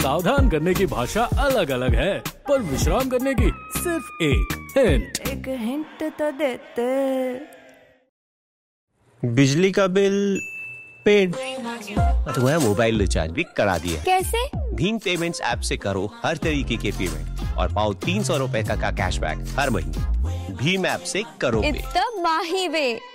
सावधान करने की भाषा अलग अलग है, पर विश्राम करने की सिर्फ एक हिंट तो देते। बिजली का बिल पेड, तुम्हारा मोबाइल रिचार्ज भी करा दिया। कैसे? भीम पेमेंट्स ऐप से करो हर तरीके के पेमेंट और पाओ 300 रुपए का कैशबैक हर महीने। भीम ऐप से करो पे। इतना माही वे।